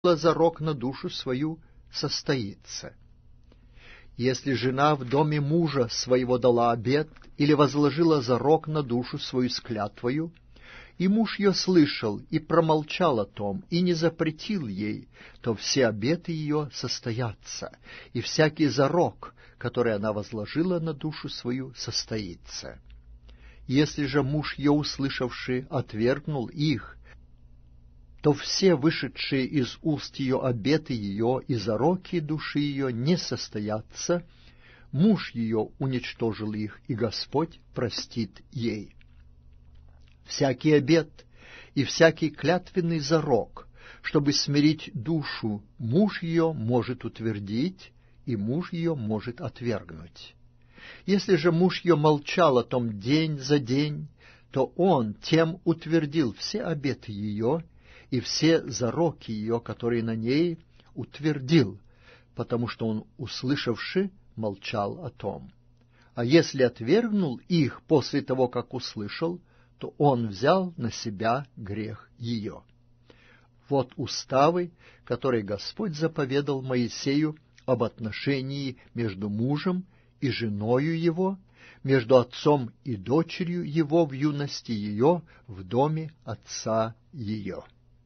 зарок на душу свою, состоится. Если жена в доме мужа своего дала обет или возложила зарок на душу свою с клятвою, и муж ее слышал и промолчал о том, и не запретил ей, то все обеты ее состоятся, и всякий зарок, который она возложила на душу свою, состоится. Если же муж ее, услышавший, отвергнул их, то все вышедшие из уст ее обеты ее и зароки души ее не состоятся, муж ее уничтожил их, и Господь простит ей. Всякий обет и всякий клятвенный зарок, чтобы смирить душу, муж ее может утвердить, и муж ее может отвергнуть. Если же муж ее молчал о том день за день, то он тем утвердил все обеты ее и все зароки ее, которые на ней, утвердил, потому что он, услышавши, молчал о том. А если отвергнул их после того, как услышал, то он взял на себя грех ее. Вот уставы, которые Господь заповедал Моисею об отношении между мужем и женою его, между отцом и дочерью его в юности ее, в доме отца ее.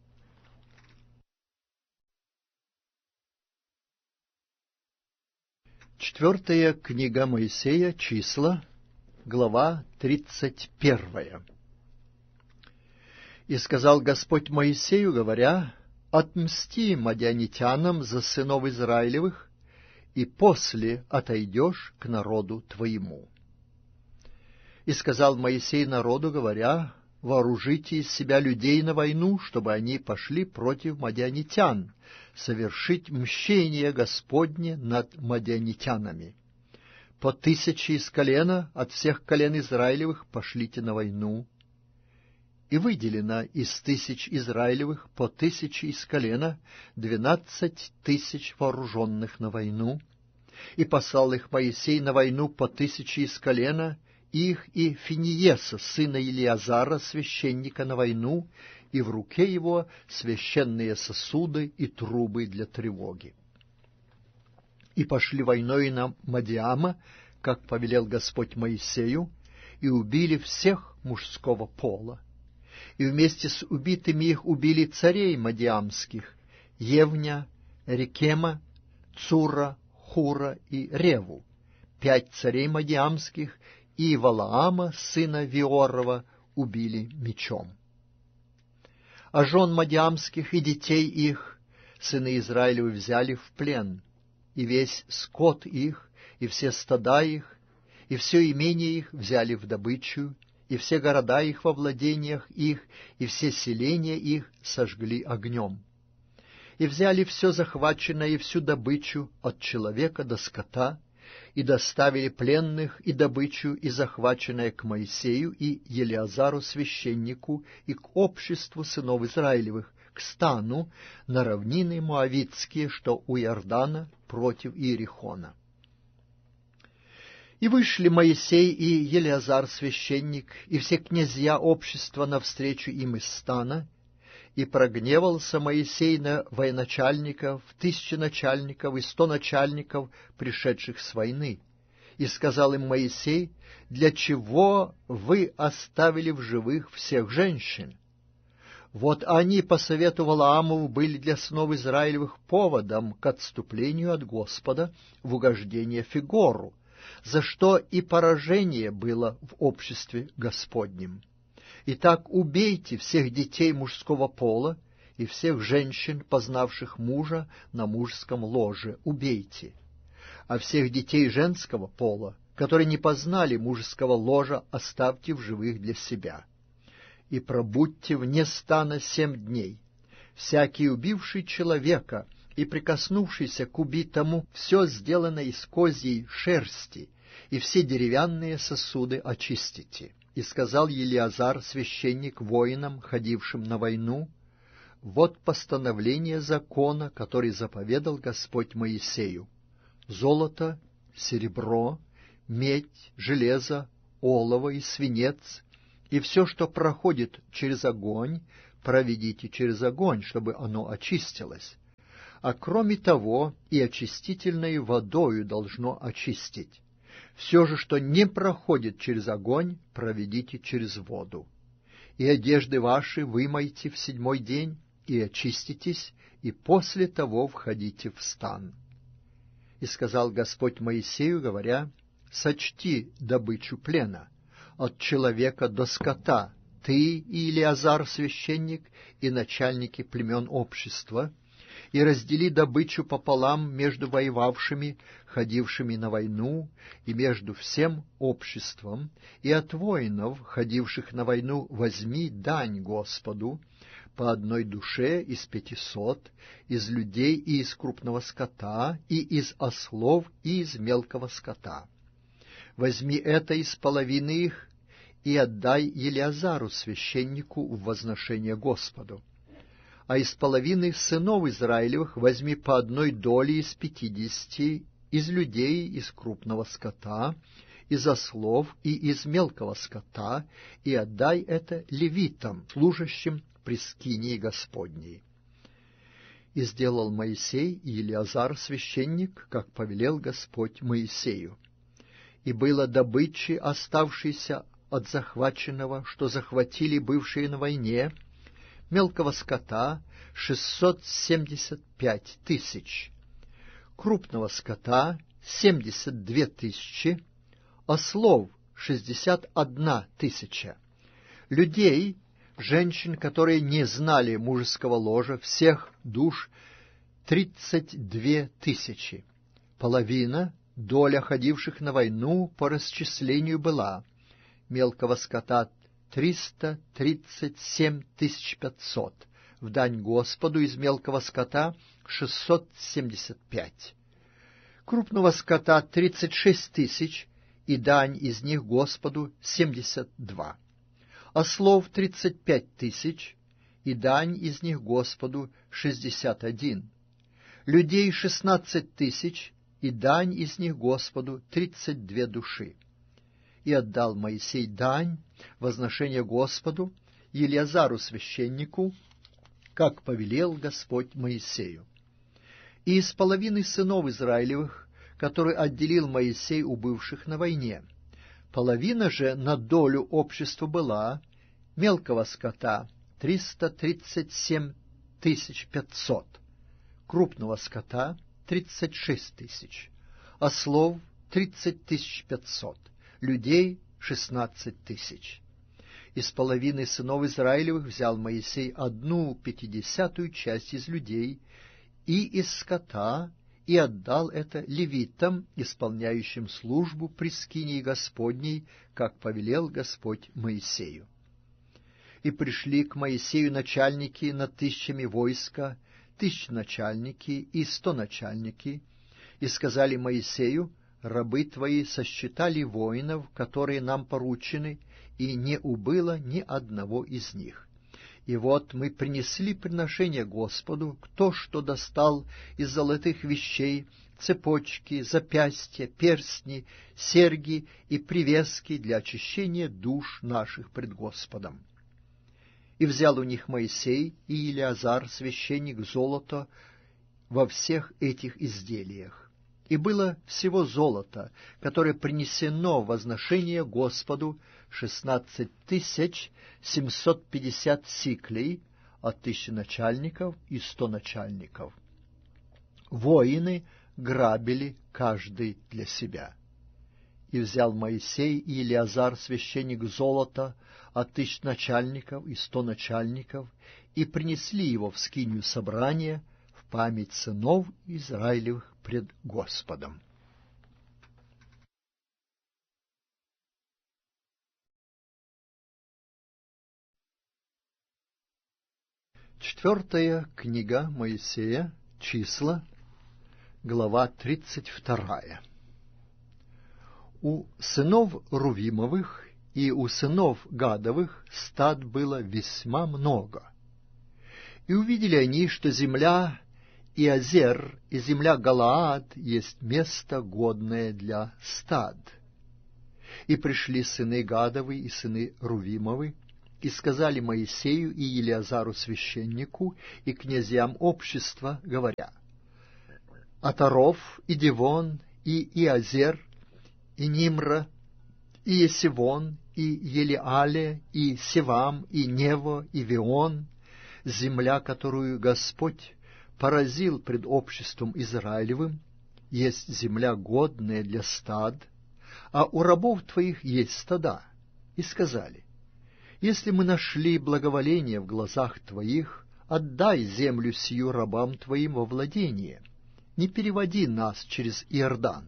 Четвертая книга Моисея, Числа, глава 31. «И сказал Господь Моисею, говоря: отмсти мадианитянам за сынов Израилевых, и после отойдешь к народу твоему. И сказал Моисей народу, говоря: вооружите из себя людей на войну, чтобы они пошли против мадианитян, совершить мщение Господне над мадианитянами. По 1000 из колена, от всех колен Израилевых, пошлите на войну. И выделено из 1000 Израилевых по 1000 из колена 12 000 вооруженных на войну. И послал их Моисей на войну по 1000 из колена, их и Финиеса, сына Илиазара, священника, на войну, и в руке его священные сосуды и трубы для тревоги. И пошли войной на Мадиама, как повелел Господь Моисею, и убили всех мужского пола. И вместе с убитыми их убили царей мадиамских: Евня, Рекема, Цура, Хура и Реву, 5 царей мадиамских, и Валаама, сына Виорова, убили мечом. А жен мадиамских и детей их сыны Израилевы взяли в плен, и весь скот их, и все стада их, и все имение их взяли в добычу, и все города их во владениях их, и все селения их сожгли огнем. И взяли все захваченное и всю добычу от человека до скота, и доставили пленных и добычу и захваченное к Моисею и Елиазару священнику и к обществу сынов Израилевых, к стану на равнины Моавитские, что у Иордана против Иерихона. И вышли Моисей и Елиазар священник, и все князья общества навстречу им из стана, и прогневался Моисей на военачальников, 1000 начальников и 100 начальников, пришедших с войны. И сказал им Моисей: для чего вы оставили в живых всех женщин? Вот они по совету Валаамову были для сынов Израилевых поводом к отступлению от Господа в угождение Фигору, за что и поражение было в обществе Господнем. Итак, убейте всех детей мужского пола и всех женщин, познавших мужа на мужском ложе, убейте. А всех детей женского пола, которые не познали мужского ложа, оставьте в живых для себя. И пробудьте вне стана 7 дней. Всякий убивший человека и прикоснувшийся к убитому, все сделано из козьей шерсти, и все деревянные сосуды очистите. И сказал Елиазар, священник, воинам, ходившим на войну: вот постановление закона, который заповедал Господь Моисею: золото, серебро, медь, железо, олово и свинец, и все, что проходит через огонь, проведите через огонь, чтобы оно очистилось. а кроме того и очистительной водою должно очистить. Все же, что не проходит через огонь, проведите через воду. И одежды ваши вымойте в 7-й день, и очиститесь, и после того входите в стан. И сказал Господь Моисею, говоря: сочти добычу плена от человека до скота, ты и Илиазар священник, и начальники племен общества, и раздели добычу пополам между воевавшими, ходившими на войну, и между всем обществом, и от воинов, ходивших на войну, возьми дань Господу по одной душе из 500, из людей и из крупного скота, и из ослов, и из мелкого скота. Возьми это из половины их, и отдай Елиазару священнику в возношение Господу. А из половины сынов Израилевых возьми по одной доле из 50, из людей, из крупного скота, из ослов и из мелкого скота, и отдай это левитам, служащим при скинии Господней. И сделал Моисей и Елиазар священник, как повелел Господь Моисею. И было добычи, оставшейся от захваченного, что захватили бывшие на войне, мелкого скота 675 тысяч, крупного скота 72 тысячи, ослов 61 тысяча, людей, женщин, которые не знали мужеского ложа, всех душ 32 тысячи. Половина, доля ходивших на войну по расчислению была: мелкого скота 337 500, в дань Господу из мелкого скота 675, крупного скота 36 тысяч, и дань из них Господу 72, ослов 35 тысяч, и дань из них Господу 61, людей 16 тысяч, и дань из них Господу 32 души. И отдал Моисей дань, возношение Господу, Елиазару священнику, как повелел Господь Моисею. И из половины сынов Израилевых, которые отделил Моисей у бывших на войне, половина же на долю общества была: мелкого скота 337 500, крупного скота 36 тысяч, ослов 30 500, людей 16 тысяч. Из половины сынов Израилевых взял Моисей 1/50 часть из людей и из скота, и отдал это левитам, исполняющим службу при скинии Господней, как повелел Господь Моисею. И пришли к Моисею начальники над 1000 войска, 1000 и 100 и сказали Моисею: рабы твои сосчитали воинов, которые нам поручены, и не убыло ни одного из них. И вот мы принесли приношение Господу, кто что достал из золотых вещей, цепочки, запястья, перстни, серьги и привески для очищения душ наших пред Господом. И взял у них Моисей и Елиазар, священник, золото во всех этих изделиях. И было всего золото, которое принесено в возношение Господу, 16 750 сиклей от 1000 начальников и 100 начальников. Воины грабили каждый для себя. И взял Моисей и Елиазар, священник, золото от 1000 начальников и 100 начальников, и принесли его в скинию собрания в память сынов Израилевых пред Господом. Четвертая книга Моисея, Числа, глава 32. У сынов Рувимовых и у сынов Гадовых стад было весьма много. И увидели они, что земля Иозер и земля Галаад есть место, годное для стад. И пришли сыны Гадовы и сыны Рувимовы, и сказали Моисею и Елиазару священнику и князьям общества, говоря: Атаров, и Дивон, и Иазер, и Нимра, и Есивон, и Елеале, и Севам, и Нево, и Вион, земля, которую Господь поразил пред обществом Израилевым, есть земля, годная для стад, а у рабов твоих есть стада. И сказали: если мы нашли благоволение в глазах твоих, отдай землю сию рабам твоим во владение, не переводи нас через Иордан.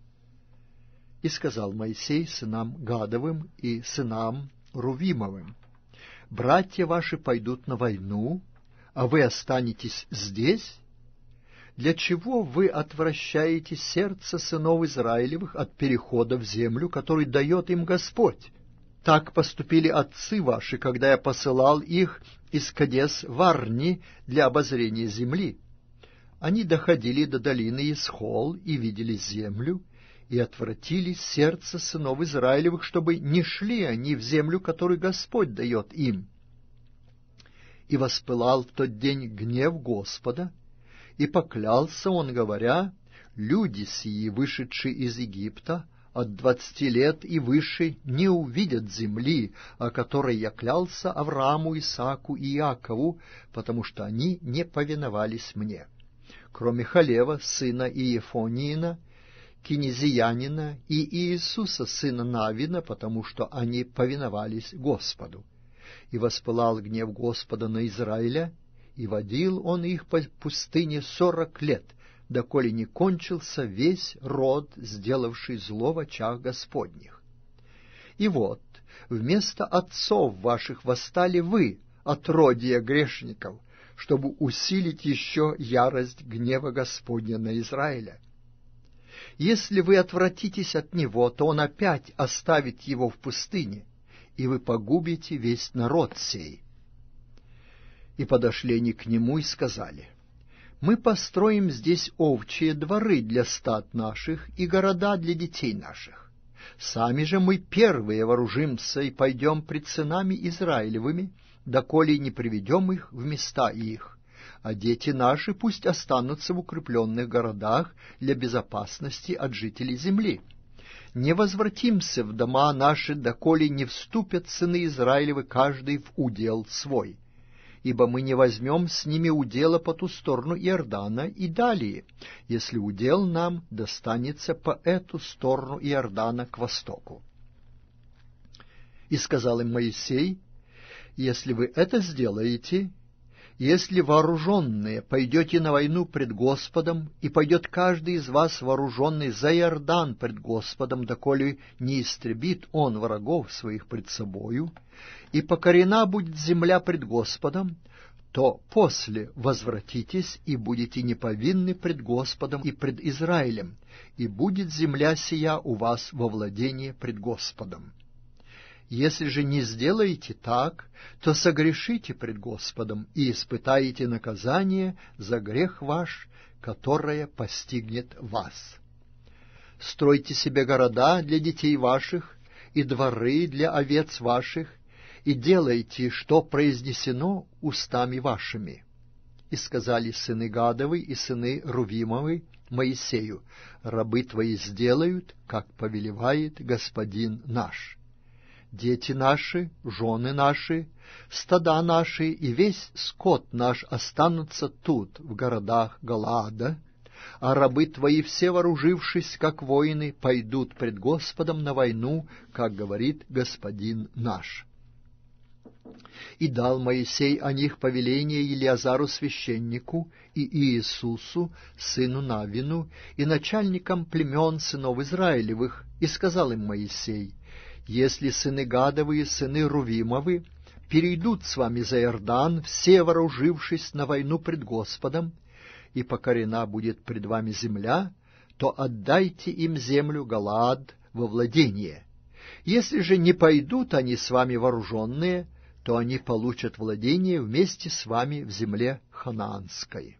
И сказал Моисей сынам Гадовым и сынам Рувимовым: братья ваши пойдут на войну, а вы останетесь здесь? Для чего вы отвращаете сердце сынов Израилевых от перехода в землю, которую дает им Господь? Так поступили отцы ваши, когда я посылал их из Кадес-Варни для обозрения земли. Они доходили до долины Исхол и видели землю, и отвратили сердце сынов Израилевых, чтобы не шли они в землю, которую Господь дает им. И воспылал в тот день гнев Господа, и поклялся он, говоря: люди сии, вышедшие из Египта, от 20 лет и выше, не увидят земли, о которой я клялся Аврааму, Исааку и Иакову, потому что они не повиновались мне, кроме Халева, сына Иефониина, Кинезиянина, и Иисуса, сына Навина, потому что они повиновались Господу. И воспылал гнев Господа на Израиля, и водил он их по пустыне 40 лет, доколе не кончился весь род, сделавший зло в очах Господних. И вот, вместо отцов ваших восстали вы, отродье грешников, чтобы усилить еще ярость гнева Господня на Израиля. Если вы отвратитесь от него, то он опять оставит его в пустыне, и вы погубите весь народ сей. И подошли они к нему и сказали: мы построим здесь овчие дворы для стад наших и города для детей наших. Сами же мы первые вооружимся и пойдем пред сынами Израилевыми, доколе не приведем их в места их, а дети наши пусть останутся в укрепленных городах для безопасности от жителей земли. Не возвратимся в дома наши, доколе не вступят сыны Израилевы каждый в удел свой, ибо мы не возьмем с ними удела по ту сторону Иордана и далее, если удел нам достанется по эту сторону Иордана к востоку. И сказал им Моисей: если вы это сделаете, если вооруженные пойдете на войну пред Господом, и пойдет каждый из вас вооруженный за Иордан пред Господом, доколе не истребит он врагов своих пред собою, и покорена будет земля пред Господом, то после возвратитесь и будете неповинны пред Господом и пред Израилем, и будет земля сия у вас во владение пред Господом. Если же не сделаете так, то согрешите пред Господом и испытаете наказание за грех ваш, которое постигнет вас. Стройте себе города для детей ваших и дворы для овец ваших, и делайте, что произнесено устами вашими. И сказали сыны Гадовы и сыны Рувимовы Моисею: рабы твои сделают, как повелевает Господин наш. Дети наши, жены наши, стада наши и весь скот наш останутся тут, в городах Галаада, а рабы твои, все вооружившись, как воины, пойдут пред Господом на войну, как говорит Господин наш. И дал Моисей о них повеление Елиазару священнику и Иисусу, сыну Навину, и начальникам племен сынов Израилевых, и сказал им Моисей: если сыны Гадовы и сыны Рувимовы перейдут с вами за Иордан, все вооружившись на войну пред Господом, и покорена будет пред вами земля, то отдайте им землю Галаад во владение. Если же не пойдут они с вами вооруженные, то они получат владение вместе с вами в земле ханаанской.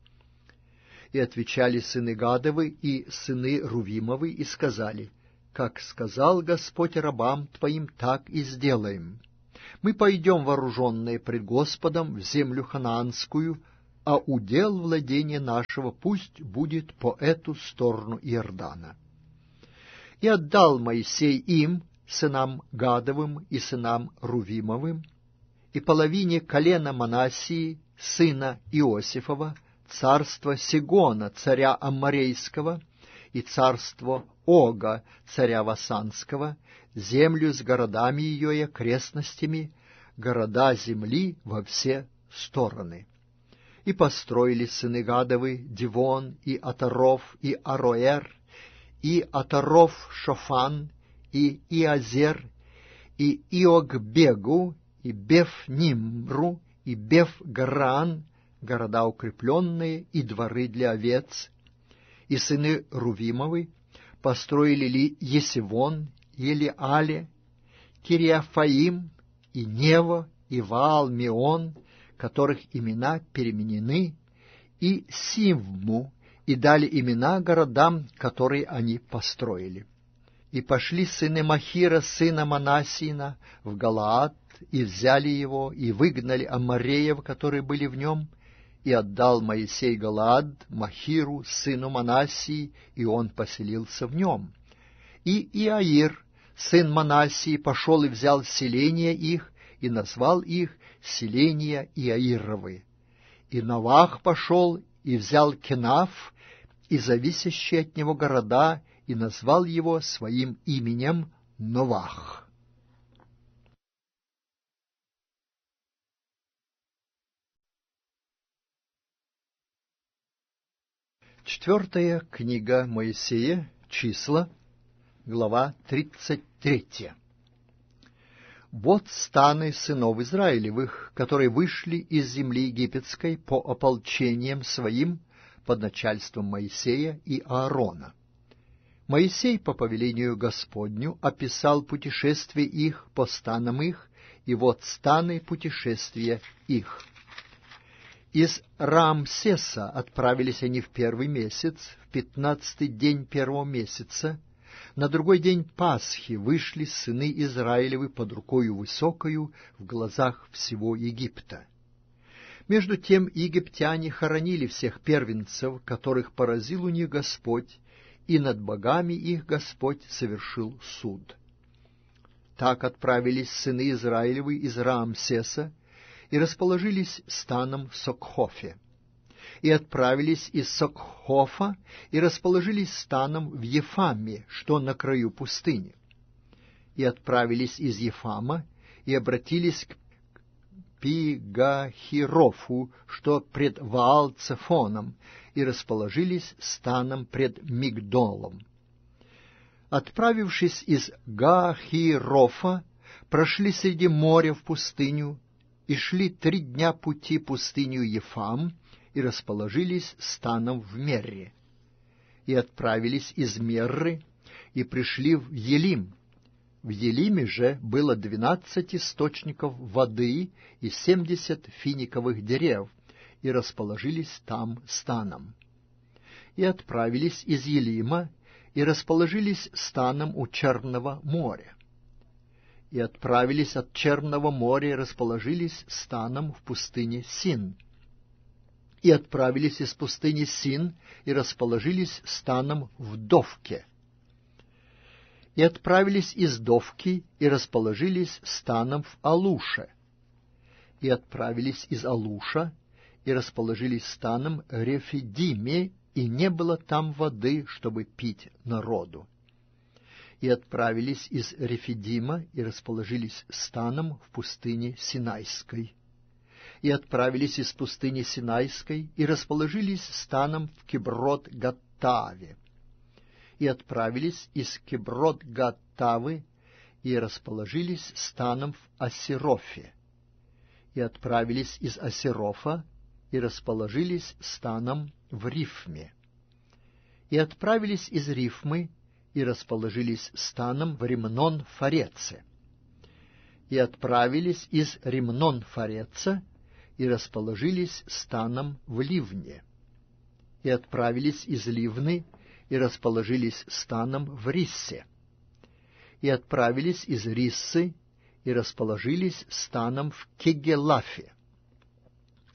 И отвечали сыны Гадовы и сыны Рувимовы и сказали: как сказал Господь рабам твоим, так и сделаем. Мы пойдем вооруженные пред Господом в землю ханаанскую, а удел владения нашего пусть будет по эту сторону Иордана. И отдал Моисей им, сынам Гадовым и сынам Рувимовым, и половине колена Манассии, сына Иосифова, царство Сигона, царя Амморейского, и царство Ога, царя Васанского, землю с городами ее и окрестностями, города земли во все стороны. И построили сыны Гадовы Дивон, и Атаров, и Ароэр, и Атаров Шофан, и Иазер, и Иогбегу, и Беф-Нимру, и Беф-Гаран, города укрепленные, и дворы для овец. И сыны Рувимовы построили ли Есивон, Елеале, Кириафаим, и Нево, и Ваал-Меон, которых имена переменены, и Сивму, и дали имена городам, которые они построили. И пошли сыны Махира, сына Манассина, в Галаад, и взяли его, и выгнали аммореев, которые были в нем, и отдал Моисей Галаад Махиру, сыну Манассии, и он поселился в нем. И Иаир, сын Манассии, пошел и взял селения их, и назвал их селения Иаировы. И Новах пошел и взял Кенаф, и зависящие от него города, и назвал его своим именем Новах. Четвертая книга Моисея, Числа, глава 33. Вот станы сынов Израилевых, которые вышли из земли египетской по ополчениям своим под начальством Моисея и Аарона. Моисей по повелению Господню описал путешествие их по станам их, и вот станы путешествия их. Из Раамсеса отправились они в первый месяц, в 15-й день первого месяца. На другой день Пасхи вышли сыны Израилевы под рукою высокою в глазах всего Египта. Между тем египтяне хоронили всех первенцев, которых поразил у них Господь, и над богами их Господь совершил суд. Так отправились сыны Израилевы из Раамсеса, и расположились станом в Сокхофе. И отправились из Сокхофа, и расположились станом в Ефаме, что на краю пустыни. И отправились из Ефама, и обратились к Пигахирофу, что пред Ваал-Цефоном, и расположились станом пред Мигдолом. Отправившись из Гахирофа, прошли среди моря в пустыню, и шли 3 дня пути пустыню Ефам, и расположились станом в Мерре. И отправились из Мерры, и пришли в Елим. В Елиме же было 12 источников воды и 70 финиковых дерев, и расположились там станом. И отправились из Елима, и расположились станом у Черного моря. И отправились от Черного моря и расположились станом в пустыне Син. И отправились из пустыни Син и расположились станом в Довке. И отправились из Довки и расположились станом в Алуше. И отправились из Алуша и расположились станом в Рефидиме, и не было там воды, чтобы пить народу. И отправились из Рефидима и расположились станом в пустыне Синайской. И отправились из пустыни Синайской и расположились станом в Киброт-Гаттаве. И отправились из Киброт-Гаттавы и расположились станом в Асерофе. И отправились из Асерофа и расположились станом в Рифме. И отправились из Рифмы и расположились станом в Римнон-Фареце. И отправились из Римнон-Фареца и расположились станом в Ливне. И отправились из Ливны и расположились станом в Риссе. И отправились из Риссы и расположились станом в Кегелафе.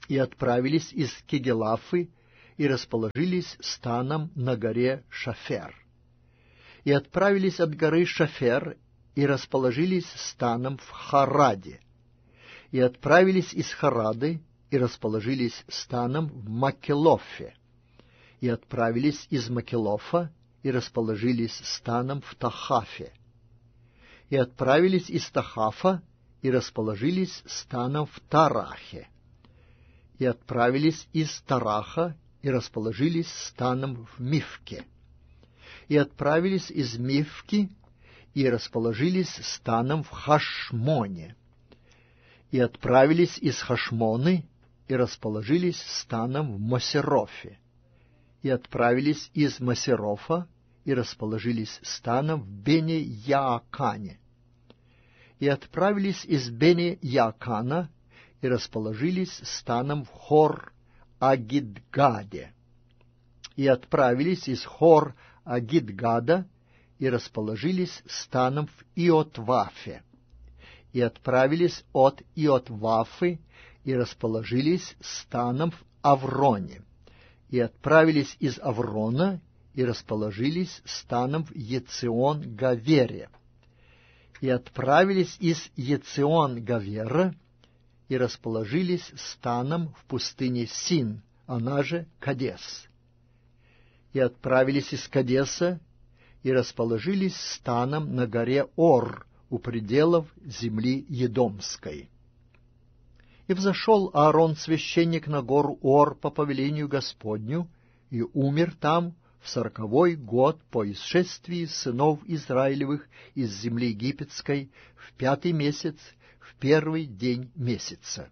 и отправились из Кегелафы, и расположились станом на горе Шафер. И отправились от горы Шафер, и расположились станом в Хараде. И отправились из Харады, и расположились станом в Макелофе. И отправились из Макелофа, и расположились станом в Тахафе. И отправились из Тахафа, и расположились станом в Тарахе. И отправились из Тараха, и расположились станом в Мифке. И отправились из Мифки, и расположились станом в Хашмоне. И отправились из Хашмоны, и расположились станом в Мосерофе. И отправились из Мосерофа, и расположились станом в Бене-Яакане. И отправились из Бене-Яакана, и расположились станом в Хор-Агидгаде. И отправились из Хор-Агидгада, и расположились станом в Иотвафе. И отправились от Иотвафы, и расположились станом в Авроне. И отправились из Аврона, и расположились станом в Ецион-Гавере. И отправились из Ецион-Гавера, и расположились станом в пустыне Син, она же Кадес. И отправились из Кадеса, и расположились станом на горе Ор, у пределов земли Едомской. И взошел Аарон, священник, на гору Ор по повелению Господню, и умер там в 40-й год по исшествии сынов Израилевых из земли египетской, в 5-й месяц, в 1-й день месяца.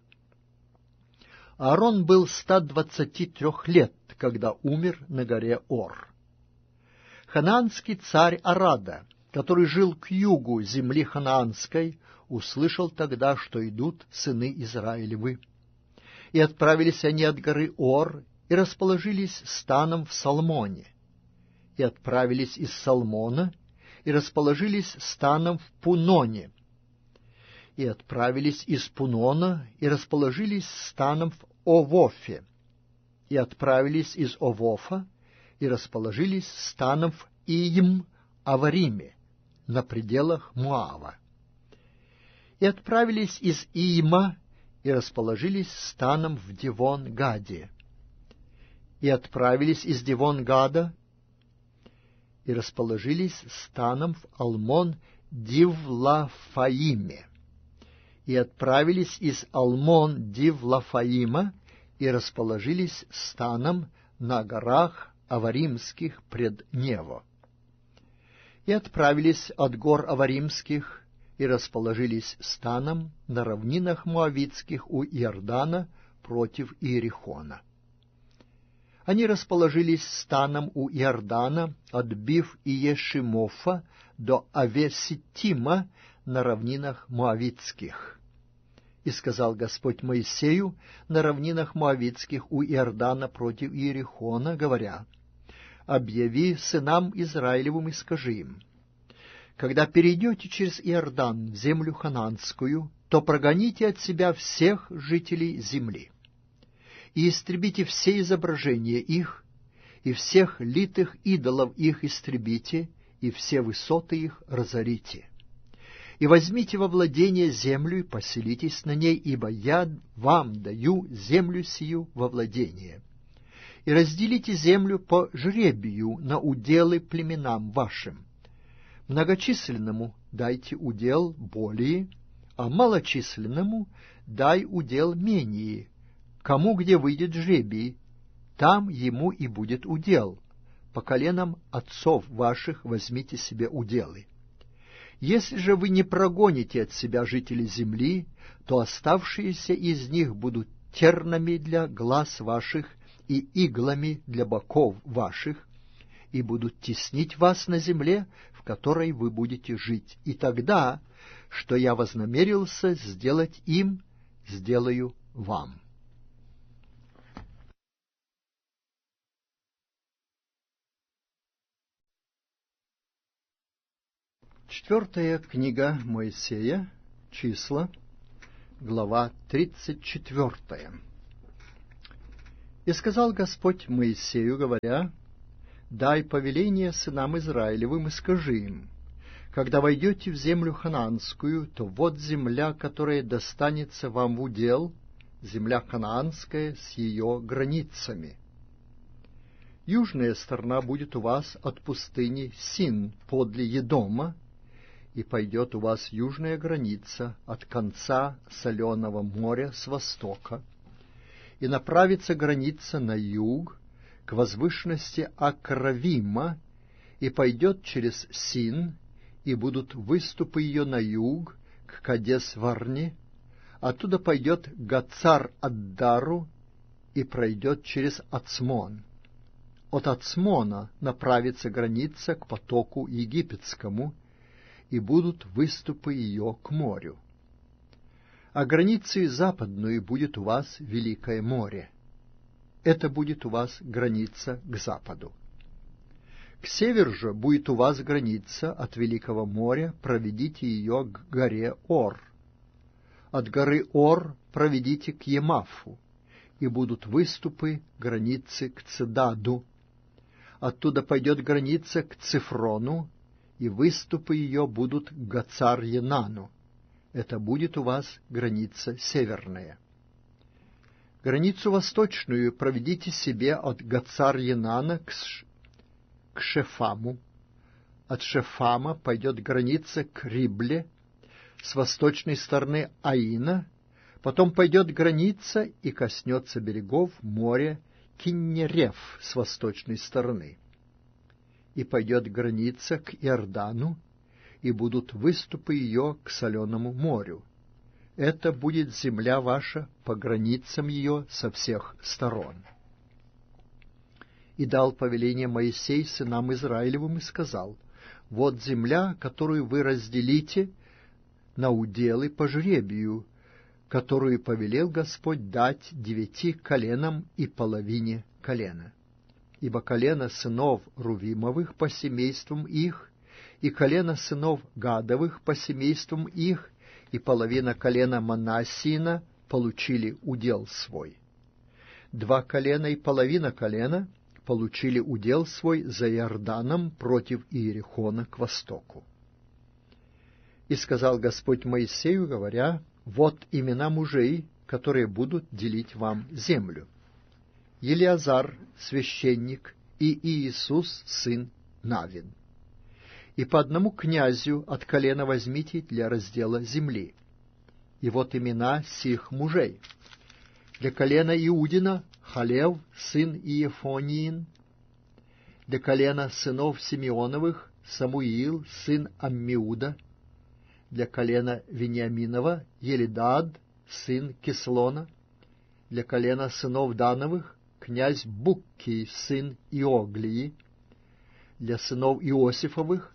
Аарон был 123 лет, когда умер на горе Ор. Ханаанский царь Арада, который жил к югу земли ханаанской, услышал тогда, что идут сыны Израилевы. И отправились они от горы Ор, и расположились станом в Салмоне. И отправились из Салмона, и расположились станом в Пуноне. И отправились из Пунона, и расположились станом в Овофе. И отправились из Овофа, и расположились станом в Иим-Авариме, на пределах Моава. И отправились из Иима, и расположились станом в Дивон-Гаде. И отправились из Дивон-Гада, и расположились станом в Алмон-Дивлафаиме. И отправились из Алмон-Дивлафаима, и расположились станом на горах Аваримских пред Нево. И отправились от гор Аваримских, и расположились станом на равнинах Моавитских у Иордана против Иерихона. Они расположились станом у Иордана, отбив Иешимофа до Авеситима на равнинах Моавитских. И сказал Господь Моисею на равнинах Моавитских у Иордана против Иерихона, говоря: «Объяви сынам Израилевым и скажи им: когда перейдете через Иордан в землю ханаанскую, то прогоните от себя всех жителей земли, и истребите все изображения их, и всех литых идолов их истребите, и все высоты их разорите. И возьмите во владение землю, и поселитесь на ней, ибо я вам даю землю сию во владение. И разделите землю по жребию на уделы племенам вашим. Многочисленному дайте удел более, а малочисленному дай удел менее. Кому где выйдет жребий, там ему и будет удел. По коленам отцов ваших возьмите себе уделы. Если же вы не прогоните от себя жителей земли, то оставшиеся из них будут тернами для глаз ваших и иглами для боков ваших, и будут теснить вас на земле, в которой вы будете жить. И тогда, что я вознамерился сделать им, сделаю вам». Четвертая книга Моисея, числа, глава 34. И сказал Господь Моисею, говоря: «Дай повеление сынам Израилевым и скажи им: когда войдете в землю ханаанскую, то вот земля, которая достанется вам в удел, земля ханаанская с ее границами. Южная сторона будет у вас от пустыни Син подле Едома, и пойдет у вас южная граница от конца соленого моря с востока, и направится граница на юг к возвышенности Акравима, и пойдет через Син, и будут выступы ее на юг к Кадес-Варне, оттуда пойдет к Гацар-Аддару и пройдет через Ацмон. От Ацмона направится граница к потоку египетскому, и будут выступы ее к морю. А границей западную будет у вас Великое море. Это будет у вас граница к западу. К северу же будет у вас граница от Великого моря, проведите ее к горе Ор. От горы Ор проведите к Емафу, и будут выступы границы к Цедаду. Оттуда пойдет граница к Цифрону, и выступы ее будут к Гацар-Енану. Это будет у вас граница северная. Границу восточную проведите себе от Гацар-Енана к Шефаму. От Шефама пойдет граница к Рибле, с восточной стороны Аина, потом пойдет граница и коснется берегов моря Киннерев с восточной стороны. И пойдет граница к Иордану, и будут выступы ее к Соленому морю. Это будет земля ваша по границам ее со всех сторон. И дал повеление Моисей сынам Израилевым и сказал: вот земля, которую вы разделите на уделы по жребию, которую повелел Господь дать 9 коленам и половине колена. Ибо колено сынов Рувимовых по семействам их, и колено сынов Гадовых по семействам их, и половина колена Манассиина получили удел свой. 2 колена и половина колена получили удел свой за Иорданом против Иерихона к востоку. И сказал Господь Моисею, говоря: вот имена мужей, которые будут делить вам землю: Елиазар, священник, и Иисус, сын Навин. И по одному князю от колена возьмите для раздела земли. И вот имена сих мужей: для колена Иудина Халев, сын Иефониин; для колена сынов Симеоновых Самуил, сын Аммиуда; для колена Вениаминова Елидад, сын Кислона; для колена сынов Дановых князь Буккий, сын Иоглии; для сынов Иосифовых,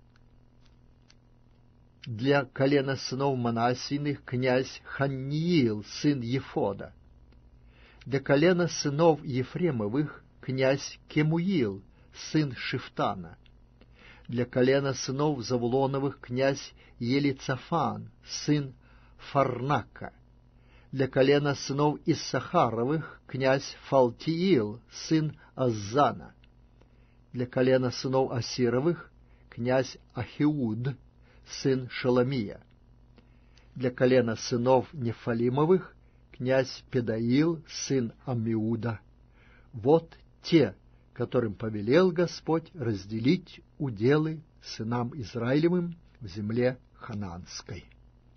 для колена сынов Манассиных князь Ханниил, сын Ефода; для колена сынов Ефремовых князь Кемуил, сын Шифтана; для колена сынов Завулоновых князь Елицафан, сын Фарнака; для колена сынов Иссахаровых князь Фалтиил, сын Аззана; для колена сынов Асировых князь Ахиуд, сын Шеламия; для колена сынов Нефалимовых князь Педаил, сын Аммиуда. Вот те, которым повелел Господь разделить уделы сынам Израилевым в земле ханаанской.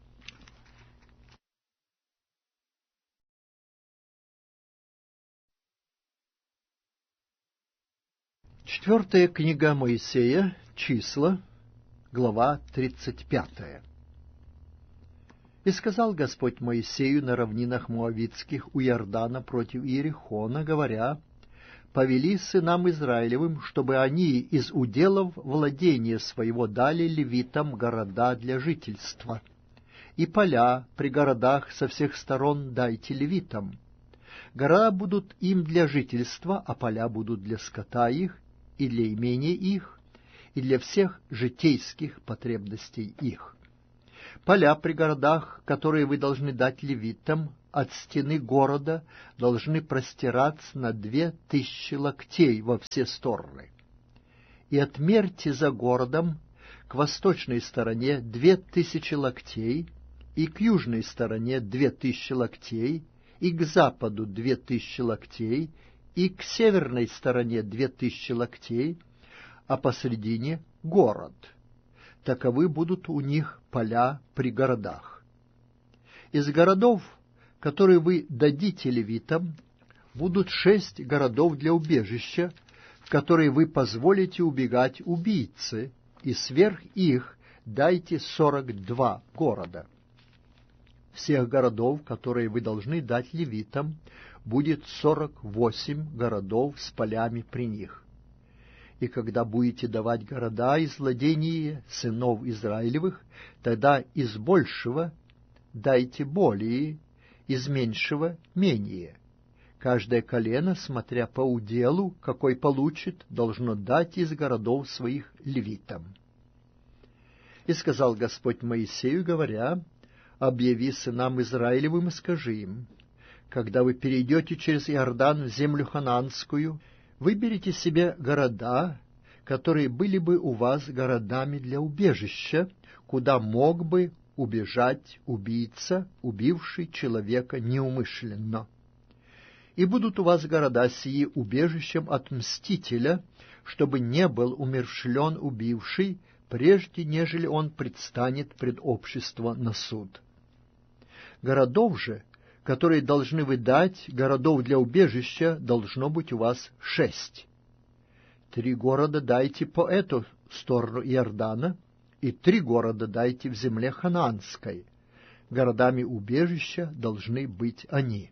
Четвертая книга Моисея, Числа, глава 35. «И сказал Господь Моисею на равнинах Моавитских у Иордана против Иерихона, говоря: повели сынам Израилевым, чтобы они из уделов владения своего дали левитам города для жительства. И поля при городах со всех сторон дайте левитам. Города будут им для жительства, а поля будут для скота их, и для имения их, и для всех житейских потребностей их. Поля при городах, которые вы должны дать левитам, от стены города должны простираться на 2000 локтей во все стороны. И отмерьте за городом к восточной стороне 2000 локтей, и к южной стороне 2000 локтей, и к западу 2000 локтей, и к северной стороне 2000 локтей, а посредине город. Таковы будут у них поля при городах. Из городов, которые вы дадите левитам, будут 6 городов для убежища, в которые вы позволите убегать убийце, и сверх их дайте 42 города. Всех городов, которые вы должны дать левитам, будет 48 городов с полями при них. И когда будете давать города из владения сынов Израилевых, тогда из большего дайте более, из меньшего менее. Каждое колено, смотря по уделу, какой получит, должно дать из городов своих левитам. И сказал Господь Моисею, говоря: «Объяви сынам Израилевым и скажи им: когда вы перейдете через Иордан в землю ханаанскую, выберите себе города, которые были бы у вас городами для убежища, куда мог бы убежать убийца, убивший человека неумышленно. И будут у вас города сии убежищем от мстителя, чтобы не был умерщвлен убивший, прежде нежели он предстанет пред общество на суд. Городов же, которые должны вы дать, городов для убежища, должно быть у вас 6. 3 города дайте по эту сторону Иордана, и 3 города дайте в земле ханаанской. Городами убежища должны быть они.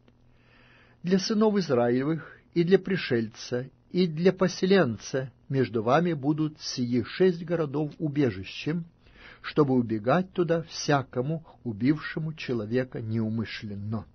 Для сынов Израилевых и для пришельца, и для поселенца между вами будут сии 6 городов убежищем, чтобы убегать туда всякому, убившему человека неумышленно.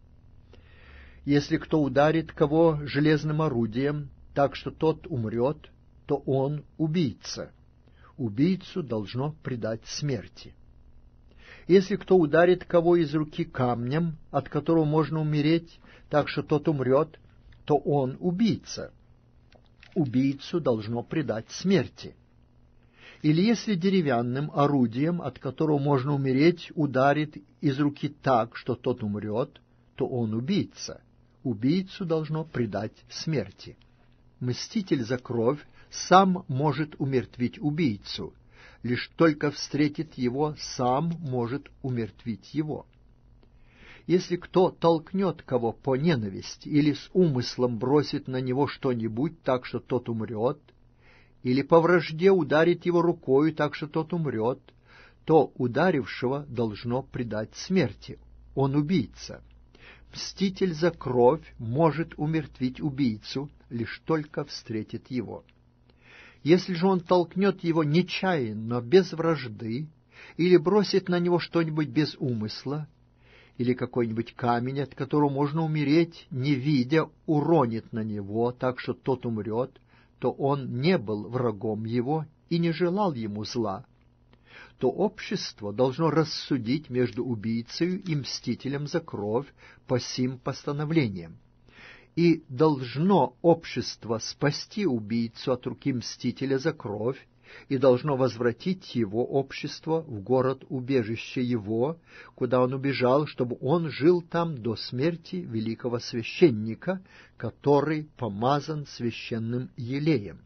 Если кто ударит кого железным орудием, так что тот умрет, то он убийца. Убийцу должно предать смерти. Если кто ударит кого из руки камнем, от которого можно умереть, так что тот умрет, то он убийца. Убийцу должно предать смерти. Или если деревянным орудием, от которого можно умереть, ударит из руки так, что тот умрет, то он убийца. Убийцу должно предать смерти. Мститель за кровь сам может умертвить убийцу, лишь только встретит его, сам может умертвить его. Если кто толкнет кого по ненависти или с умыслом бросит на него что-нибудь так, что тот умрет, или по вражде ударит его рукою так, что тот умрет, то ударившего должно предать смерти. Он убийца. Мститель за кровь может умертвить убийцу, лишь только встретит его. Если же он толкнет его нечаянно, без вражды, или бросит на него что-нибудь без умысла, или какой-нибудь камень, от которого можно умереть, не видя, уронит на него, так что тот умрет, то он не был врагом его и не желал ему зла, то общество должно рассудить между убийцей и мстителем за кровь по сим постановлениям. И должно общество спасти убийцу от руки мстителя за кровь, и должно возвратить его общество в город-убежище его, куда он убежал, чтобы он жил там до смерти великого священника, который помазан священным елеем.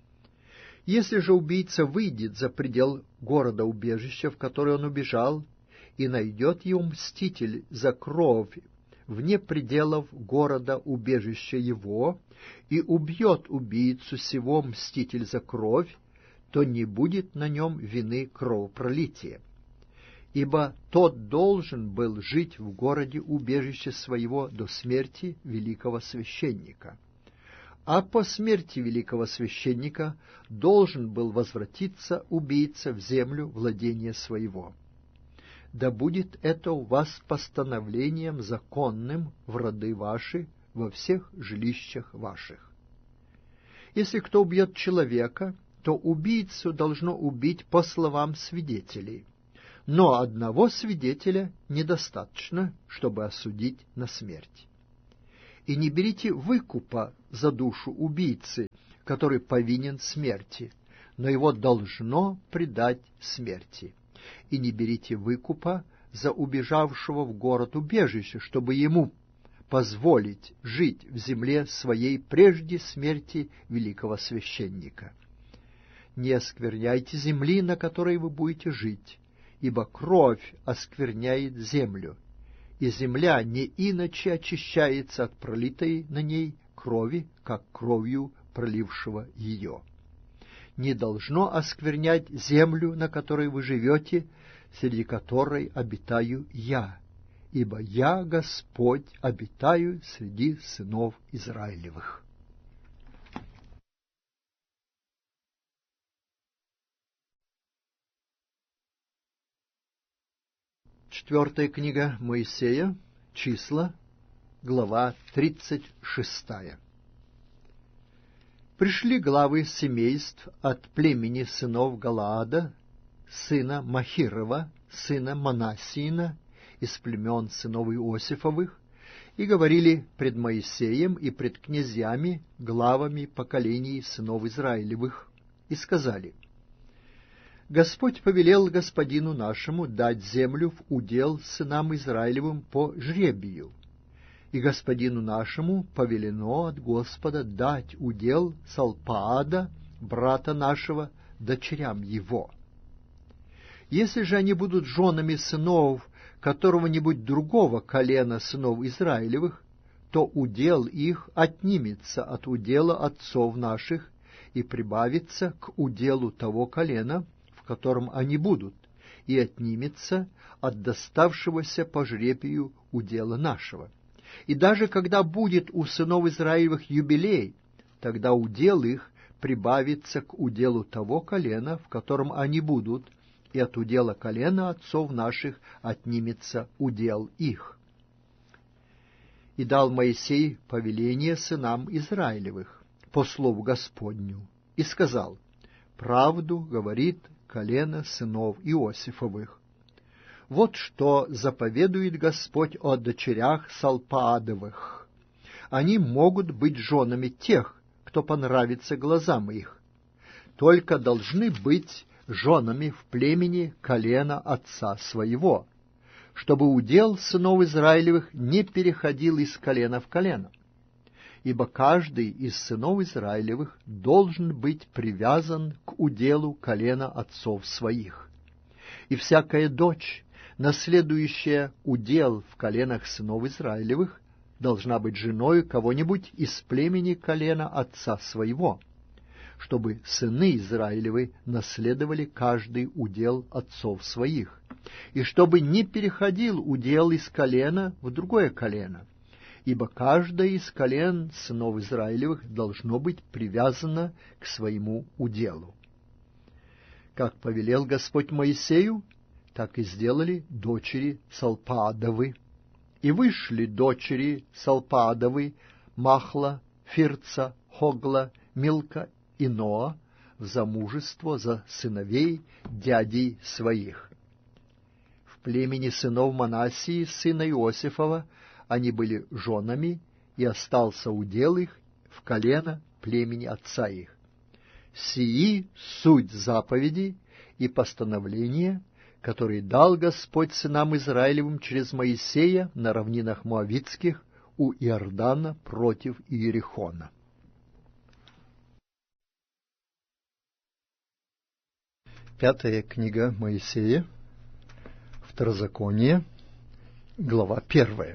Если же убийца выйдет за предел города-убежища, в который он убежал, и найдет его мститель за кровь вне пределов города-убежища его, и убьет убийцу сего мститель за кровь, то не будет на нем вины кровопролития. Ибо тот должен был жить в городе-убежище своего до смерти великого священника. А по смерти великого священника должен был возвратиться убийца в землю владения своего. Да будет это у вас постановлением законным в роды ваши, во всех жилищах ваших. Если кто убьет человека, то убийцу должно убить по словам свидетелей. но одного свидетеля недостаточно, чтобы осудить на смерть. И не берите выкупа за душу убийцы, который повинен смерти, но его должно предать смерти. И не берите выкупа за убежавшего в город убежище, чтобы ему позволить жить в земле своей прежде смерти великого священника. Не оскверняйте земли, на которой вы будете жить, ибо кровь оскверняет землю, и земля не иначе очищается от пролитой на ней крови, как кровью пролившего ее. Не должно осквернять землю, на которой вы живете, среди которой обитаю я, ибо я, Господь, обитаю среди сынов Израилевых. Четвертая книга Моисея, Числа, глава 36. Пришли главы семейств от племени сынов Галаада, сына Махирова, сына Манассиина, из племен сынов Иосифовых, и говорили пред Моисеем и пред князьями, главами поколений сынов Израилевых, и сказали: Господь повелел господину нашему дать землю в удел сынам Израилевым по жребию, и господину нашему повелено от Господа дать удел Салпаада, брата нашего, дочерям его. Если же они будут женами сынов которого-нибудь другого колена сынов Израилевых, то удел их отнимется от удела отцов наших и прибавится к уделу того колена, в котором они будут, и отнимется от доставшегося по жребию удела нашего. И даже когда будет у сынов Израилевых юбилей, тогда удел их прибавится к уделу того колена, в котором они будут, и от удела колена отцов наших отнимется удел их. И дал Моисей повеление сынам Израилевых по слову Господню, и сказал: правду говорит колено сынов Иосифовых. Вот что заповедует Господь о дочерях Салпаадовых. Они могут быть женами тех, кто понравится глазам их, только должны быть женами в племени колена отца своего, чтобы удел сынов Израилевых не переходил из колена в колено. Ибо каждый из сынов Израилевых должен быть привязан к уделу колена отцов своих. И всякая дочь, наследующая удел в коленах сынов Израилевых, должна быть женой кого-нибудь из племени колена отца своего, чтобы сыны Израилевы наследовали каждый удел отцов своих, и чтобы не переходил удел из колена в другое колено, ибо каждое из колен сынов Израилевых должно быть привязано к своему уделу. Как повелел Господь Моисею, так и сделали дочери Салпаадовы. И вышли дочери Салпаадовы, Махла, Фирца, Хогла, Милка и Ноа в замужество за сыновей дядей своих. В племени сынов Манассии, сына Иосифова, они были женами, и остался удел их в колено племени отца их. Сии суть заповеди и постановления, которые дал Господь сынам Израилевым через Моисея на равнинах Моавитских у Иордана против Иерихона. Пятая книга Моисея, Второзаконие, глава 1.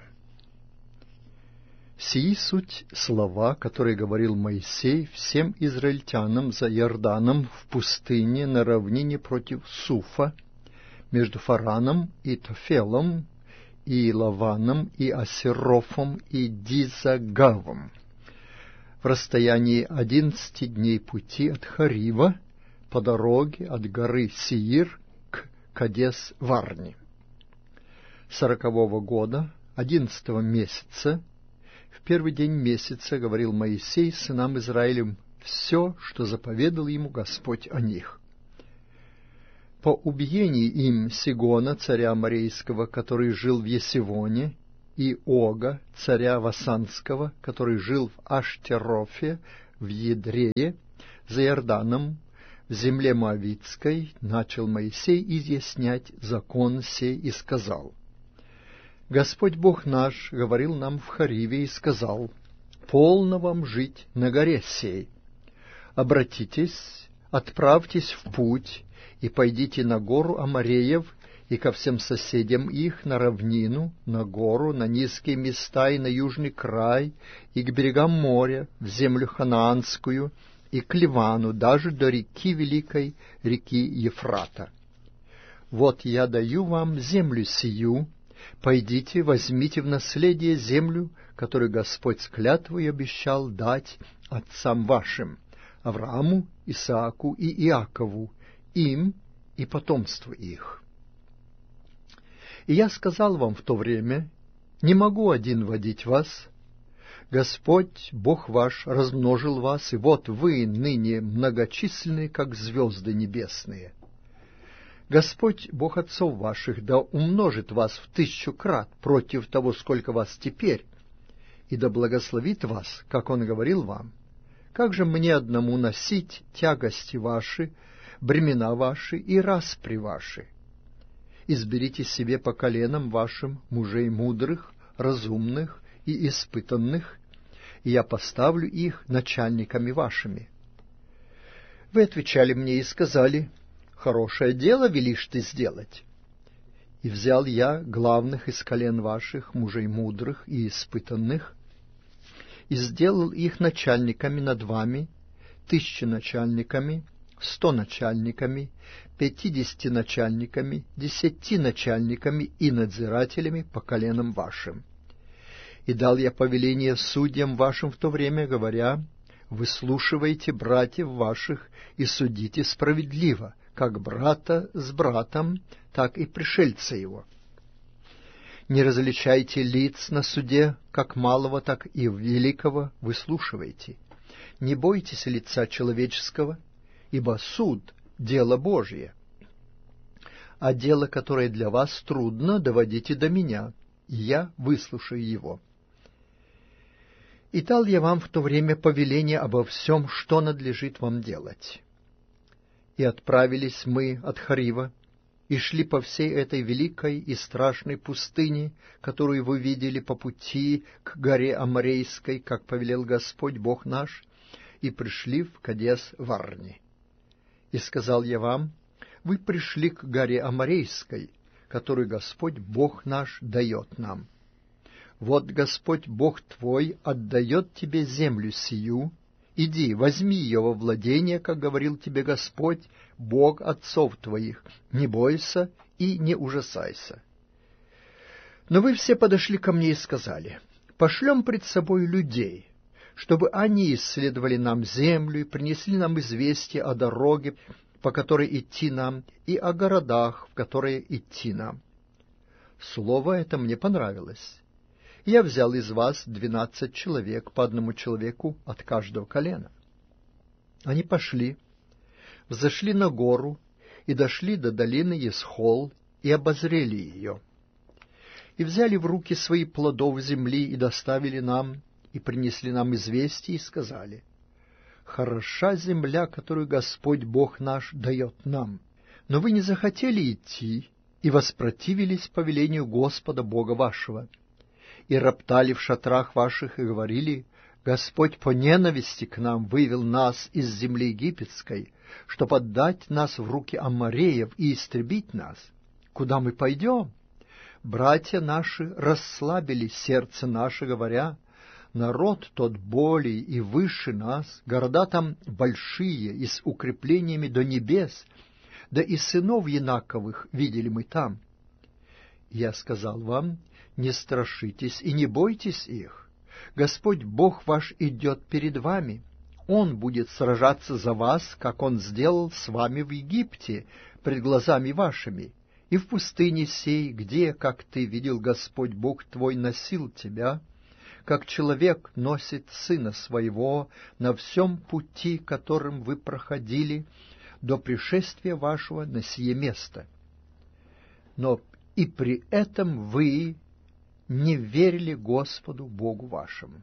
Сии суть слова, которые говорил Моисей всем израильтянам за Иорданом в пустыне на равнине против Суфа, между Фараном и Тофелом, и Лаваном, и Асерофом, и Дизагавом, в расстоянии 11 дней пути от Харива, по дороге от горы Сеир к Кадес-Варни. 40-го года, 11-го месяца, в первый день месяца говорил Моисей сынам Израилевым все, что заповедал ему Господь о них. по убиении им Сигона, царя Аморейского, который жил в Есивоне, и Ога, царя Васанского, который жил в Аштерофе, в Едрее, за Иорданом, в земле Моавитской, начал Моисей изъяснять закон сей и сказал: Господь Бог наш говорил нам в Хориве и сказал: полно вам жить на горе сей. Обратитесь, отправьтесь в путь и пойдите на гору Амореев и ко всем соседям их, на равнину, на гору, на низкие места и на южный край, и к берегам моря, в землю ханаанскую, и к Ливану, даже до реки великой, реки Ефрата. Вот я даю вам землю сию, пойдите, возьмите в наследие землю, которую Господь с клятвой обещал дать отцам вашим, Аврааму, Исааку и Иакову, им и потомству их. И я сказал вам в то время: не могу один водить вас. Господь, Бог ваш, размножил вас, и вот вы ныне многочисленны, как звезды небесные. Господь, Бог отцов ваших, да умножит вас в 1000 крат против того, сколько вас теперь, и да благословит вас, как Он говорил вам. Как же мне одному носить тягости ваши, бремена ваши и распри ваши? Изберите себе по коленам вашим мужей мудрых, разумных и испытанных, и я поставлю их начальниками вашими. Вы отвечали мне и сказали: хорошее дело велишь ты сделать. И взял я главных из колен ваших, мужей мудрых и испытанных, и сделал их начальниками над вами, 1000 начальниками, 100 начальниками, 50 начальниками, 10 начальниками и надзирателями по коленам вашим. И дал я повеление судьям вашим в то время, говоря: выслушивайте братьев ваших и судите справедливо, как брата с братом, так и пришельца его. Не различайте лиц на суде, как малого, так и великого выслушивайте. Не бойтесь лица человеческого, ибо суд — дело Божие. А дело, которое для вас трудно, доводите до меня, и я выслушаю его. И дал я вам в то время повеление обо всем, что надлежит вам делать. И отправились мы от Хорива, и шли по всей этой великой и страшной пустыне, которую вы видели по пути к горе Аморейской, как повелел Господь Бог наш, и пришли в Кадес-Варне. И сказал я вам: вы пришли к горе Аморейской, которую Господь Бог наш дает нам. Вот Господь Бог твой отдает тебе землю сию. Иди, возьми ее во владение, как говорил тебе Господь, Бог отцов твоих. Не бойся и не ужасайся. Но вы все подошли ко мне и сказали: пошлем пред собой людей, чтобы они исследовали нам землю и принесли нам известие о дороге, по которой идти нам, и о городах, в которые идти нам. Слово это мне понравилось. Я взял из вас 12 человек, по одному человеку от каждого колена. Они пошли, взошли на гору и дошли до долины Есхол и обозрели ее. И взяли в руки свои плодов земли и доставили нам, и принесли нам известие, и сказали: хороша земля, которую Господь Бог наш дает нам. Но вы не захотели идти и воспротивились повелению Господа Бога вашего, и роптали в шатрах ваших, и говорили: Господь по ненависти к нам вывел нас из земли египетской, чтоб отдать нас в руки аммореев и истребить нас. Куда мы пойдем? Братья наши расслабили сердце наше, говоря: народ тот более и выше нас, города там большие и с укреплениями до небес, да и сынов Янаковых видели мы там. Я сказал вам: не страшитесь и не бойтесь их. Господь Бог ваш идет перед вами. Он будет сражаться за вас, как Он сделал с вами в Египте, пред глазами вашими, и в пустыне сей, где, как ты видел, Господь Бог твой носил тебя, как человек носит сына своего на всем пути, которым вы проходили, до пришествия вашего на сие место. Но и при этом вы не верили Господу Богу вашему,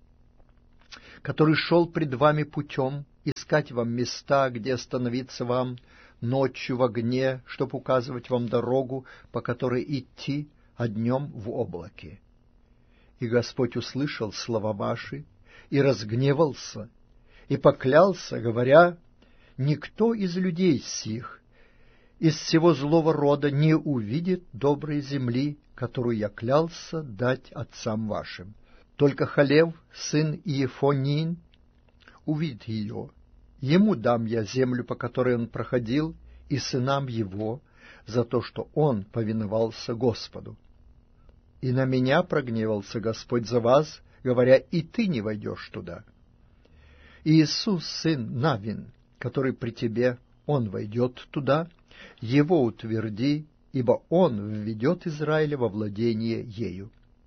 который шел пред вами путем искать вам места, где остановиться вам ночью в огне, чтоб указывать вам дорогу, по которой идти, а днем в облаке. И Господь услышал слова ваши и разгневался, и поклялся, говоря: никто из людей сих, из всего злого рода, не увидит доброй земли, которую я клялся дать отцам вашим. Только Халев, сын Иефонин, увидит ее. Ему дам я землю, по которой он проходил, и сынам его, за то, что он повиновался Господу. И на меня прогневался Господь за вас, говоря: и ты не войдешь туда. И Иисус, сын Навин, который при тебе, он войдет туда, его утверди, ибо он введет Израиля во владение ею.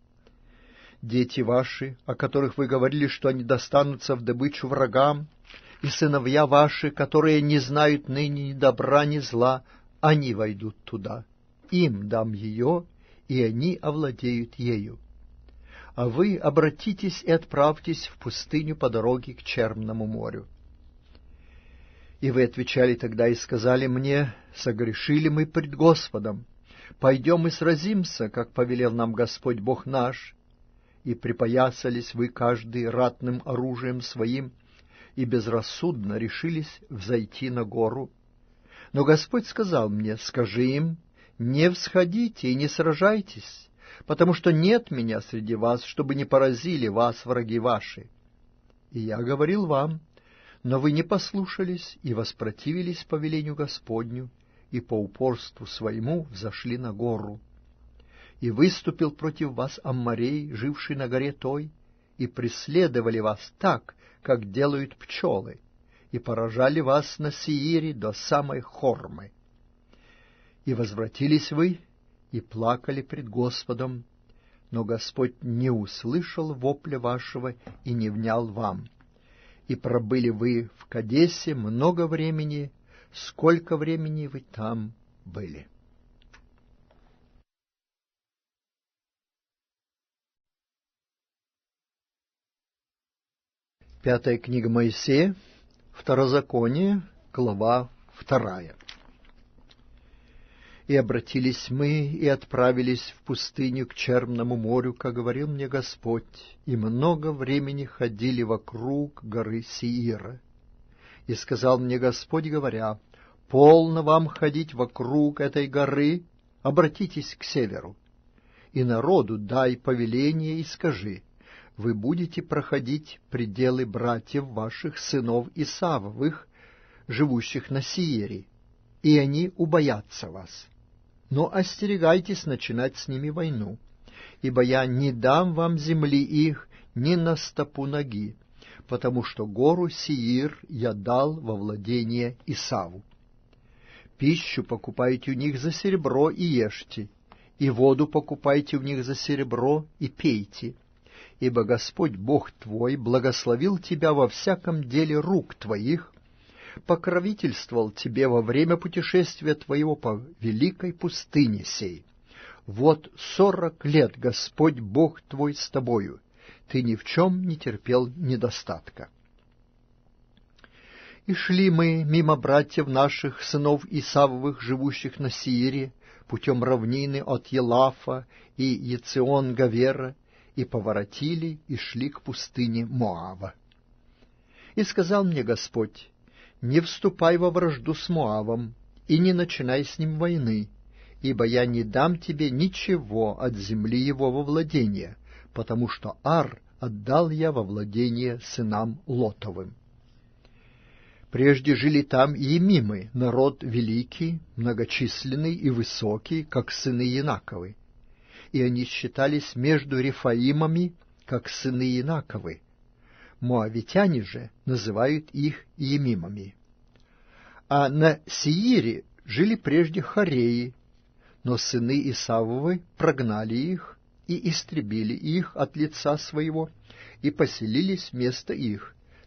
Дети ваши, о которых вы говорили, что они достанутся в добычу врагам, и сыновья ваши, которые не знают ныне ни добра, ни зла, они войдут туда. Им дам ее, и они овладеют ею. А вы обратитесь и отправьтесь в пустыню по дороге к Черному морю. И вы отвечали тогда и сказали мне: согрешили мы пред Господом, пойдем и сразимся, как повелел нам Господь Бог наш. И припоясались вы каждый ратным оружием своим, и безрассудно решились взойти на гору. Но Господь сказал мне: скажи им: не всходите и не сражайтесь, потому что нет меня среди вас, чтобы не поразили вас враги ваши. И я говорил вам, но вы не послушались и воспротивились повелению Господню, и по упорству своему взошли на гору. И выступил против вас Амморей, живший на горе той, и преследовали вас так, как делают пчелы, и поражали вас на Сеире до самой Хормы. И возвратились вы, и плакали пред Господом, но Господь не услышал вопля вашего и не внял вам. И пробыли вы в Кадесе много времени, сколько времени вы там были. Пятая книга Моисея, Второзаконие, глава 2. И обратились мы и отправились в пустыню к Черному морю, как говорил мне Господь, и много времени ходили вокруг горы Сеира. И сказал мне Господь, говоря: полно вам ходить вокруг этой горы, обратитесь к северу. И народу дай повеление и скажи: вы будете проходить пределы братьев ваших, сынов Исавовых, живущих на Сеире, и они убоятся вас. Но остерегайтесь начинать с ними войну, ибо я не дам вам земли их ни на стопу ноги, потому что гору Сеир я дал во владение Исаву. Пищу покупайте у них за серебро и ешьте, и воду покупайте у них за серебро и пейте, ибо Господь Бог твой благословил тебя во всяком деле рук твоих, покровительствовал тебе во время путешествия твоего по великой пустыне сей. Вот 40 лет Господь Бог твой с тобою, ты ни в чем не терпел недостатка. И шли мы мимо братьев наших, сынов Исавовых, живущих на Сеире, путем равнины от Елафа и Ецион-Гавера, и поворотили и шли к пустыне Моава. И сказал мне Господь: не вступай во вражду с Моавом, и не начинай с ним войны, ибо я не дам тебе ничего от земли его во владение, потому что Ар отдал я во владение сынам Лотовым. Прежде жили там Емимы, народ великий, многочисленный и высокий, как сыны Янаковы, и они считались между Рефаимами, как сыны Янаковы. Моавитяне же называют их Емимами. А на Сеире жили прежде Хореи, но сыны Исавовы прогнали их и истребили их от лица своего, и поселились вместо их,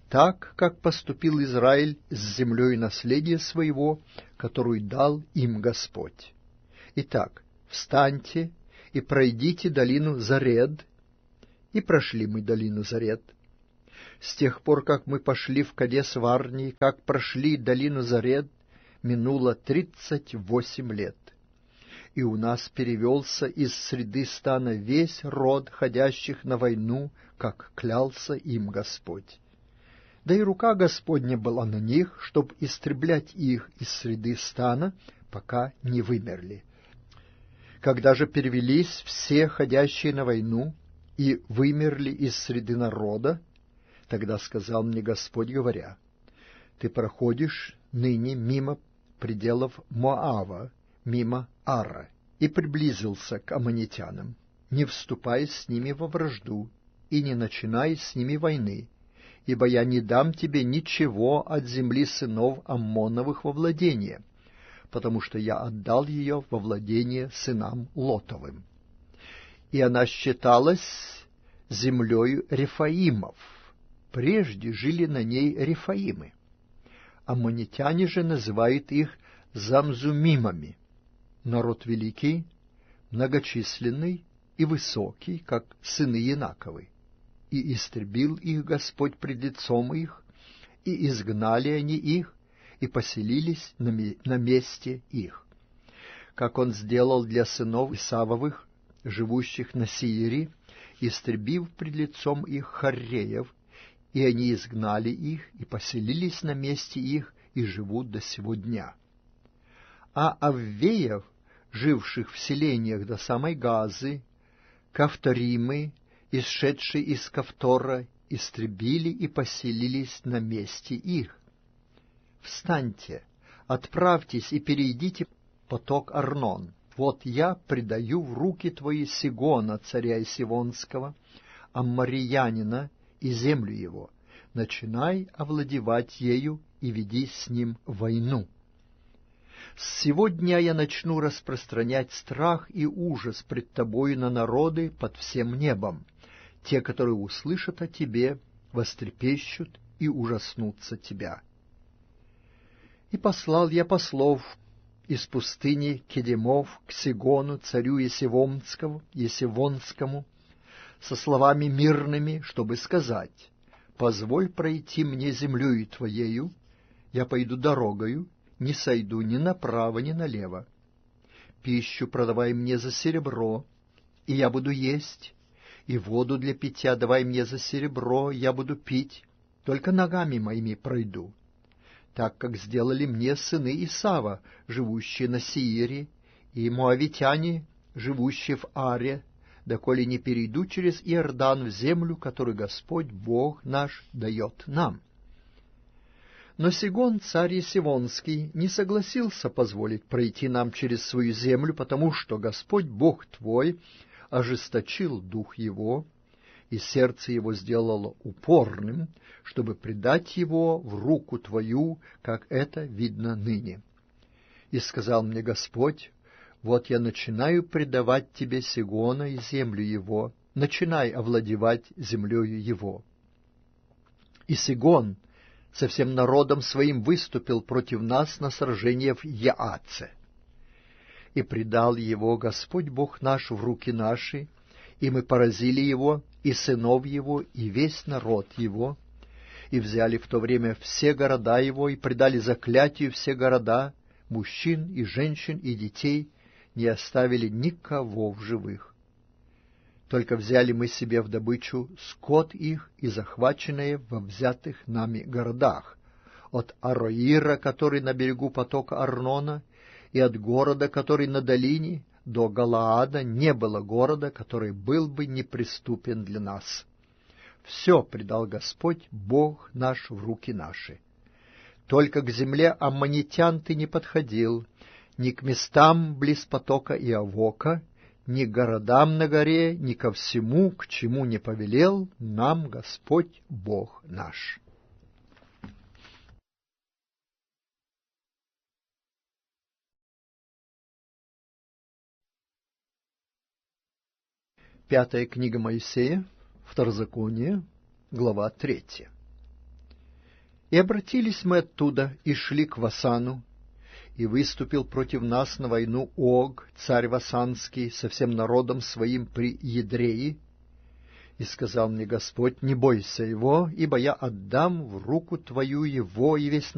так, как поступил Израиль с землей наследия своего, которую дал им Господь. Итак, встаньте и пройдите долину Заред». И прошли мы долину Заред. С тех пор, как мы пошли в Кадес-Варне, как прошли долину Заред, минуло 38 лет. И у нас перевелся из среды стана весь род ходящих на войну, как клялся им Господь. Да и рука Господня была на них, чтоб истреблять их из среды стана, пока не вымерли. Когда же перевелись все ходящие на войну и вымерли из среды народа, тогда сказал мне Господь, говоря: «Ты проходишь ныне мимо пределов Моава, мимо Ара, и приблизился к аммонитянам. Не вступай с ними во вражду и не начинай с ними войны, ибо я не дам тебе ничего от земли сынов Аммоновых во владение, потому что я отдал ее во владение сынам Лотовым». И она считалась землею Рефаимов. Прежде жили на ней Рефаимы. Аммонитяне же называют их Замзумимами. Народ великий, многочисленный и высокий, как сыны Янаковы. И истребил их Господь пред лицом их, и изгнали они их, и поселились на месте их. Как он сделал для сынов Исавовых, живущих на Сиире, истребив пред лицом их Хорреев, и они изгнали их, и поселились на месте их, и живут до сего дня. А Аввеев, живших в селениях до самой Газы, Кавторимы, исшедшие из Кавтора, истребили и поселились на месте их. Встаньте, отправьтесь и перейдите поток Арнон. Вот я предаю в руки твои Сигона, царя Сивонского, амморьянина, и землю его. Начинай овладевать ею и веди с ним войну. С сего дня я начну распространять страх и ужас пред тобою на народы под всем небом. Те, которые услышат о тебе, вострепещут и ужаснутся тебя. И послал я послов из пустыни Кедемов к Сигону, царю Есивонскому, со словами мирными, чтобы сказать: «Позволь пройти мне землею твоею, я пойду дорогою, не сойду ни направо, ни налево. Пищу продавай мне за серебро, и я буду есть, и воду для питья давай мне за серебро, я буду пить, только ногами моими пройду, так как сделали мне сыны Исава, живущие на Сиире, и моавитяне, живущие в Аре, доколе не перейду через Иордан в землю, которую Господь Бог наш дает нам». Но Сигон, царь Есивонский, не согласился позволить пройти нам через свою землю, потому что Господь Бог твой ожесточил дух его, и сердце его сделало упорным, чтобы предать его в руку твою, как это видно ныне. И сказал мне Господь: «Вот я начинаю предавать тебе Сигона и землю его, начинай овладевать землею его». И Сигон со всем народом своим выступил против нас на сражение в Яаце. И предал его Господь Бог наш в руки наши, и мы поразили его, и сынов его, и весь народ его, и взяли в то время все города его, и предали заклятию все города, мужчин и женщин и детей, не оставили никого в живых. Только взяли мы себе в добычу скот их и захваченные во взятых нами городах, от Ароира, который на берегу потока Арнона, и от города, который на долине, до Галаада не было города, который был бы неприступен для нас. Все предал Господь Бог наш в руки наши. Только к земле аммонитян ты не подходил, ни к местам близ потока Иавока, ни к городам на горе, ни ко всему, к чему не повелел нам Господь Бог наш. Пятая книга Моисея, Второзаконие, глава 3. И обратились мы оттуда и шли к Васану, и выступил против нас на войну Ог, царь Васанский, со всем народом своим при Едрее. И сказал мне Господь: не бойся его, ибо я отдам в руку твою его и весь